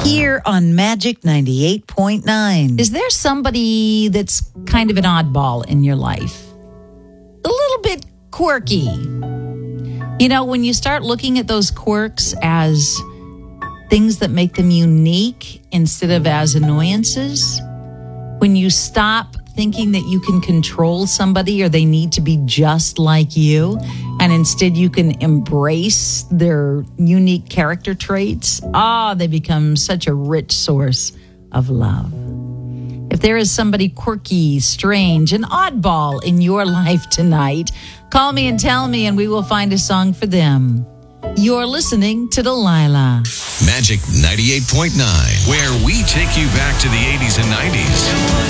Here on Magic 98.9. Is there somebody that's kind of an oddball in your life? A little bit quirky. You know, when you start looking at those quirks as things that make them unique instead of as annoyances, when you stop thinking that you can control somebody or they need to be just like you, and instead you can embrace their unique character traits, they become such a rich source of love. If there is somebody quirky, strange, an oddball in your life tonight, call me and tell me, and we will find a song for them. You're listening to Delilah. Magic 98.9, where we take you back to the 80s and 90s.